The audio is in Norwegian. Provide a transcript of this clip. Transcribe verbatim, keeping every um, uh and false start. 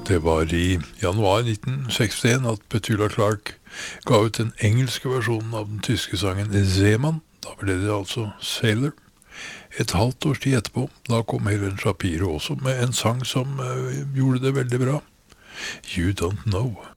Det var i januar nitten sekstien at Petula Clark ga ut den engelske versjonen av den tyske sangen Seemann. Da ble det altså Sailor. Et halvt års tid etterpå, da kom Helen Shapiro også med en sang som uh, gjorde det veldig bra. You Don't Know.